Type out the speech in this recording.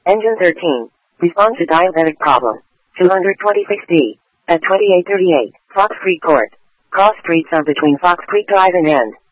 Engine 13. Respond to diabetic problem. 226D. At 2838, Fox Creek Court. Cross streets are between Fox Creek Drive and End.